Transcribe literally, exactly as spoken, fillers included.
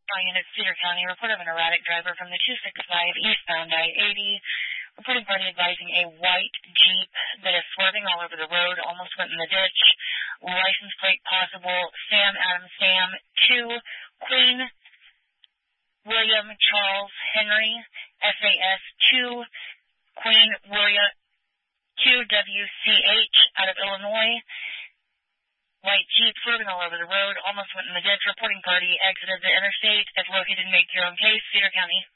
All units, Cedar County, report of an erratic driver from the two sixty-five eastbound I eighty. Reporting party advising a white Jeep that is swerving all over the road, almost went in the ditch. License plate possible, Sam Adam Sam, two, Queen William Charles Henry, S A S two, Queen William Q W C H out of Illinois. White Jeep swerving all over the road, almost went in the ditch. Reporting party exited the interstate. If located, make your own case. Cedar County.